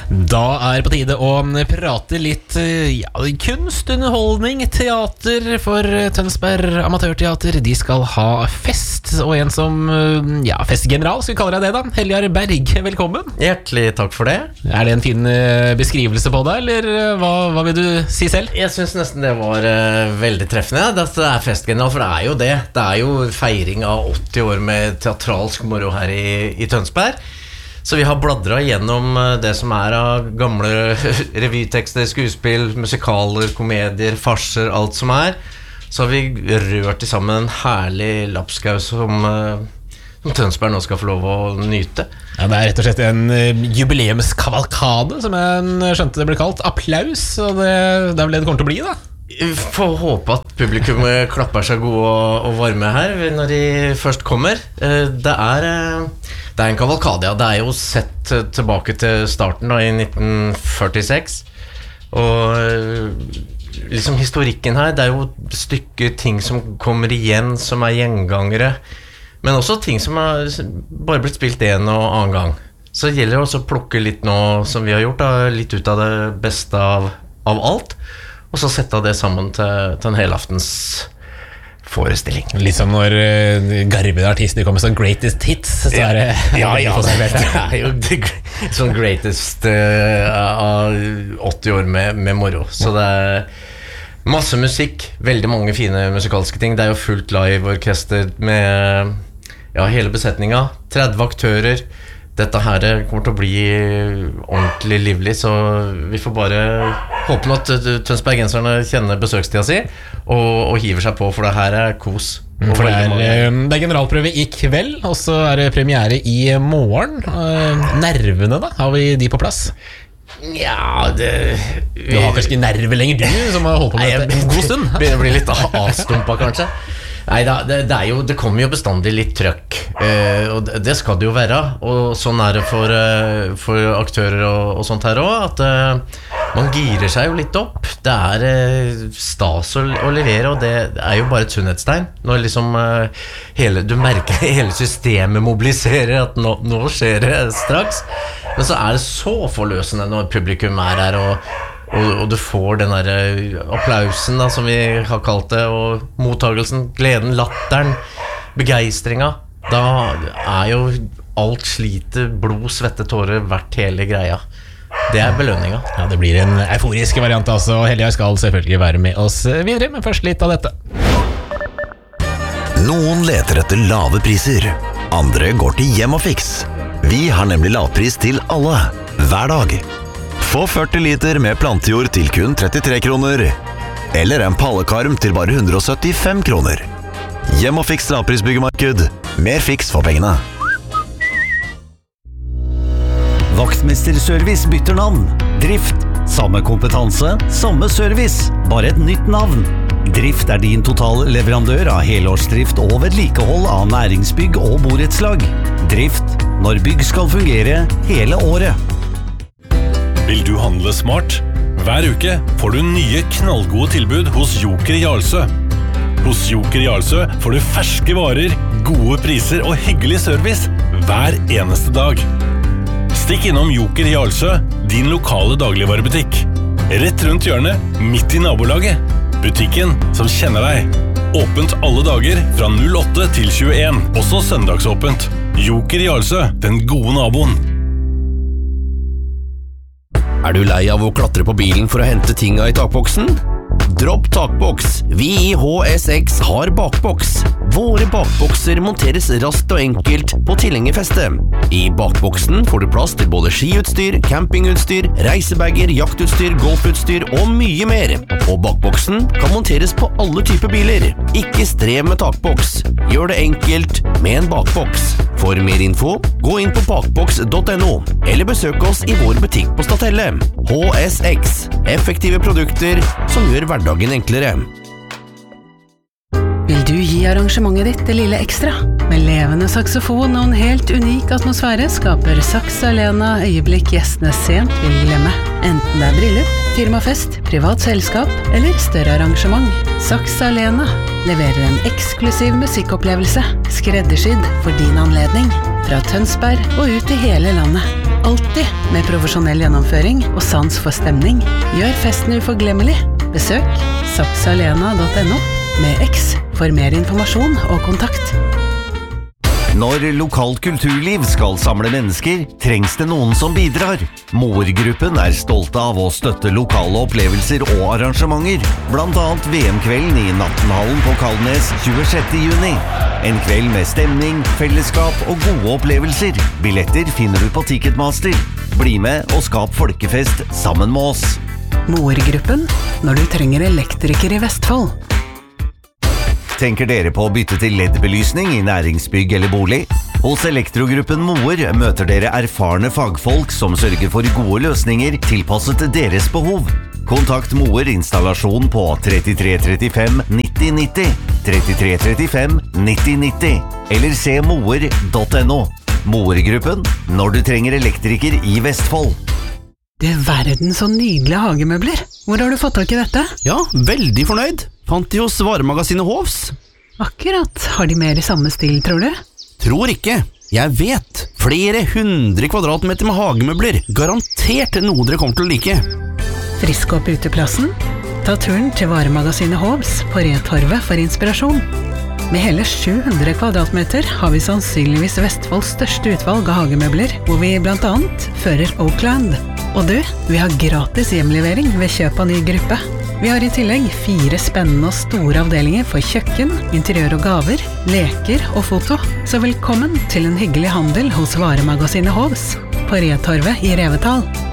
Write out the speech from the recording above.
Da på tide å prate litt kunst, underholdning, teater for Tønsberg Amatørteater. De skal ha fest, og en som festgeneral, skal vi kalle deg det da, Heljar Berg, velkommen. Hjertelig takk for det. Det en fin beskrivelse på deg, eller hva vil du si selv? Jeg synes nesten det var veldig treffende, at det festgeneral, for det jo det. Det jo feiring av 80 år med teatralsk moro her i Tønsberg. Så vi har bladret gjennom det som av gamle revytekster, skuespill, musikaler, komedier, farser, alt som Så har vi rørt i sammen en herlig lapskaus som Tønsberg nå skal få lov å nyte. Ja, det rett og slett en jubileumskavalkade, som jeg skjønte det ble kalt. Applaus, og det vel det kommer til å bli da. Får håpe at publikum klapper seg gode og varme her når de først kommer. Det en kavalkade, ja. Det jo sett tilbake til starten da, i 1946. Og liksom historikken her, det jo stykker ting som kommer igjen, som gjengangere. Men også ting som bare blitt spilt en og annen gang. Så det gjelder også å plukke litt nå, som vi har gjort, da, litt ut av det beste av alt. Og så sette det sammen til en helaftens forestilling. Litt som når garvede artister kommer som greatest hits, så det det jo sånn greatest av 80 år med moro. Så det masse musikk, veldig mange fine musikalske ting. Det jo fullt live-orkester med hele besetninga, 30 aktører. Dette her kommer til å bli ordentlig livlig, så vi får bare håpe at Tønsbergenserne kjenner besøkstida si og hiver seg på, for det her kos. For det generalprøve i kveld, og så det premiere i morgen. Nervene da, har vi de på plass? Ja, du har kanskje ikke nerver lenger, du som har holdt på med det en god stund. Begynner å bli litt avstumpa kanskje. Neida, det kommer jo bestandig litt trøkk, og det skal det jo være, og sånn det for aktører og sånt her også, at man girer seg jo litt opp. Det stas å levere, og det jo bare et sunnhetstegn når liksom du merker hele systemet mobiliserer at nå skjer det straks, men så det så forløsende når publikum her og du får den der applausen da, som vi har kalt det, og mottagelsen, gleden, latteren, begeistringa. Da jo alt slite, blod, svette, tårer verdt hele greia. Det belønninga. Ja, det blir en euforisk variant altså. Heljar skal selvfølgelig være med oss videre, men først litt av dette. Noen leter etter lave priser, andre går til Hjem & Fix. Vi har nemlig lavpris til alle, hver dag. Få 40 liter med plantejord til kun 33 kroner, eller en pallekarm til bare 175 kroner. Hjem & Fix lavprisbyggemarked. Mer fiks for pengene. Vaktmesterservice bytter navn. Drift. Samme kompetanse, samme service. Bare et nytt navn. Drift din totale leverandør av helårsdrift og vedlikehold av næringsbygg og borettslag. Drift. Når bygg skal fungere hele året. Vil du handle smart? Hver uke får du nye knallgode tilbud hos Joker Jarlsø. Hos Joker Jarlsø får du ferske varer, gode priser og hyggelig service hver eneste dag. Stikk innom Joker Jarlsø, din lokale dagligvarebutikk. Rett rundt hjørnet, midt i nabolaget. Butikken som kjenner deg. Åpent alle dager fra 08 til 21, også søndagsåpent. Joker Jarlsø, den gode naboen. Du lei av å klatre på bilen for å hente tinga i takboksen? Dropp takboks. Vi i HSX har bakboks. Våre bakbokser monteres raskt og enkelt på tilhengerfeste. I bakboksen får du plass til både skiutstyr, campingutstyr, reisebager, jaktutstyr, golfutstyr og mye mer. Og bakboksen kan monteres på alle typer biler. Ikke strev med takboks. Gjør det enkelt med en bakboks. For mer info, gå inn på bakboks.no, eller besøk oss i vår butikk på Statelle. HSX. Effektive produkter som gjør hverdagen enklere. Vil du gi arrangementet ditt det lille ekstra? Med levende saksofon og en helt unik atmosfære skaper Saks Arena øyeblikk gjestene sent vil glemme. Enten det bryllup, firmafest, privat selskap eller større arrangement. Saks Arena leverer en eksklusiv musikkopplevelse, skreddersydd for din anledning. Fra Tønsberg og ut i hele landet. Alltid med profesjonell gjennomføring og sans for stemning gjør festen uforglemmelig. Besøk saxalena.no med X for mer informasjon og kontakt. Når lokalt kulturliv skal samle mennesker, trengs det noen som bidrar. Moer-gruppen stolte av å støtte lokale opplevelser og arrangementer, blant annet VM-kvelden i Nattenhallen på Kalnes 26. juni. En kveld med stemning, fellesskap og gode opplevelser. Billetter finner du på Ticketmaster. Bli med og skap folkefest sammen med oss. Moer-gruppen, når du trenger elektriker i Vestfold. Tenker dere på å bytte til LED-belysning i næringsbygg eller bolig? Hos Elektrogruppen Moer møter dere erfarne fagfolk som sørger for gode løsninger tilpasset deres behov. Kontakt Moer installasjon på 33 35 90 90, 33 35 90 90, eller se moer.no. Moer-gruppen, når du trenger elektriker i Vestfold. Det verden så nydelige hagemøbler. Hvor har du fått tak i dette? Ja, veldig fornøyd. Fant de hos varemagasinet Hovs. Akkurat. Har de mer i samme stil, tror du? Tror ikke. Jeg vet. Flere 100 kvadratmeter med hagemøbler. Garantert noe dere kommer til å like. Frisk opp uteplassen? Ta turen til varemagasinet Hovs på Retorvet for inspirasjon. Med hele 700 kvadratmeter har vi sannsynligvis Vestfolds største utvalg av hagemøbler, hvor vi blant annet fører Oakland. Og du, vi har gratis hjemlevering ved kjøp av ny gruppe. Vi har i tillegg 4 spennende og store avdelinger for kjøkken, interiør og gaver, leker og foto. Så velkommen til en hyggelig handel hos varemagasinet Hovs på Retorvet i Revetal.